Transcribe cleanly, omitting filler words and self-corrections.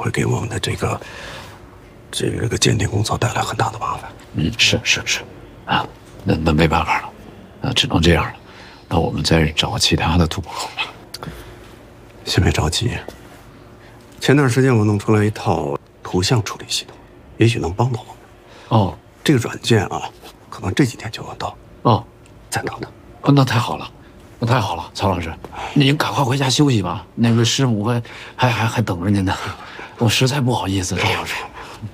会给我们的这个鉴定工作带来很大的麻烦。 是，啊，那没办法了，只能这样了。那我们再找其他的突破口吧。 先别着急，前段时间我弄出来一套图像处理系统，也许能帮到我们。 哦， 这个软件啊，可能这几天就能到。 哦， 再等等。 哦，那太好了，曹老师，您赶快回家休息吧。那个师母还等着您呢，我实在不好意思，赵老师。